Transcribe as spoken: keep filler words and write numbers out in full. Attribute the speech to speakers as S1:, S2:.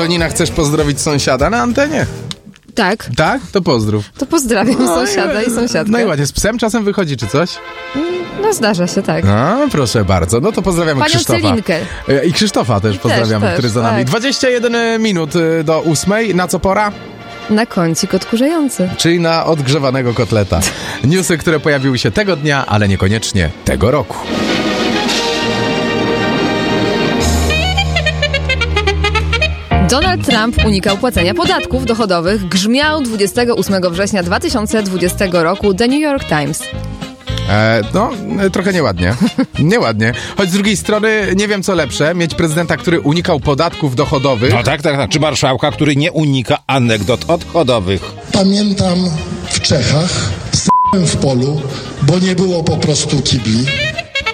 S1: Antonina, chcesz pozdrowić sąsiada na antenie?
S2: Tak.
S1: Tak? To pozdrów.
S2: To pozdrawiam no, sąsiada i sąsiadkę.
S1: No i ładnie, z psem czasem wychodzi, czy coś?
S2: No zdarza się, tak.
S1: A, proszę bardzo. No to pozdrawiamy
S2: Panią
S1: Krzysztofa.
S2: Celinkę.
S1: I Krzysztofa też pozdrawiamy,
S2: też,
S1: który
S2: też,
S1: za nami.
S2: tak.
S1: dwadzieścia jeden minut do ósmej. Na co pora?
S2: Na kącik odkurzający.
S1: Czyli na odgrzewanego kotleta. Newsy, które pojawiły się tego dnia, ale niekoniecznie tego roku.
S2: Donald Trump unikał płacenia podatków dochodowych, grzmiał dwudziestego ósmego września dwa tysiące dwudziestego roku The New York Times.
S1: E, no, trochę nieładnie. Nieładnie. Choć z drugiej strony nie wiem co lepsze, mieć prezydenta, który unikał podatków dochodowych.
S3: No tak, tak, tak. Czy marszałka, który nie unika anegdot odchodowych.
S4: Pamiętam w Czechach, s***łem w polu, bo nie było po prostu kibli.